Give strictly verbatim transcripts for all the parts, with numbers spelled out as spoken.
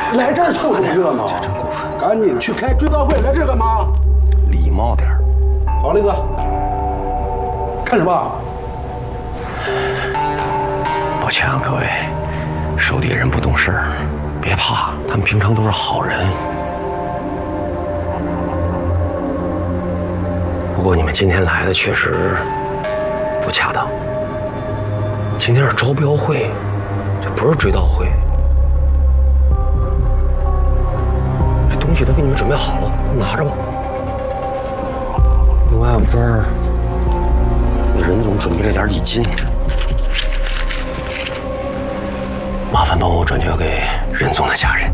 来这儿凑什么热闹？ 这真过分！ 赶紧去开追悼会，来这儿干嘛？ 礼貌点儿。 好，雷哥，看什么？ 抱歉啊，各位，手底下人不懂事儿，别怕，他们平常都是好人。不过你们今天来的确实不恰当。今天是招标会，这不是追悼会。这东西都给你们准备好了，拿着吧。另外，我这儿给任总准备了点礼金，麻烦帮我转交给任总的家人。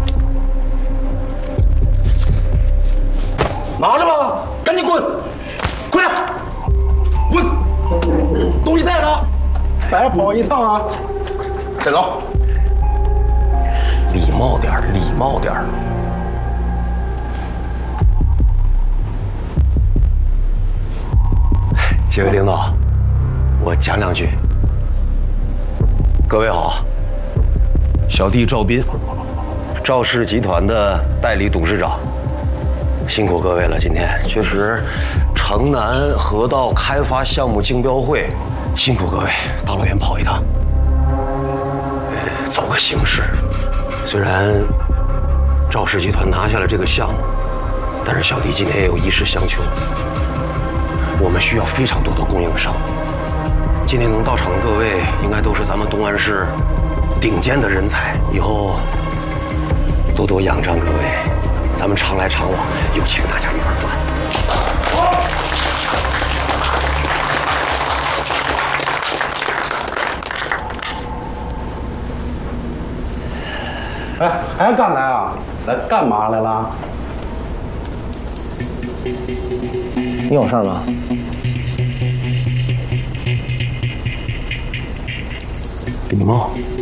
拿着吧，赶紧滚！快点，滚！东西带着，白跑一趟啊！带走。 礼貌点儿，礼貌点儿。几位领导，我讲两句。各位好，小弟赵斌，赵氏集团的代理董事长，辛苦各位了。今天确实，城南河道开发项目竞标会，辛苦各位大老远跑一趟，走个形式。虽然赵氏集团拿下了这个项目，但是小弟今天也有一事相求。我们需要非常多的供应商，今天能到场的各位，应该都是咱们东安市顶尖的人才，以后多多仰仗各位，咱们常来常往，有钱大家一块儿赚。 哎，还敢来啊？来干嘛来了？ 你有事吗？ 礼貌。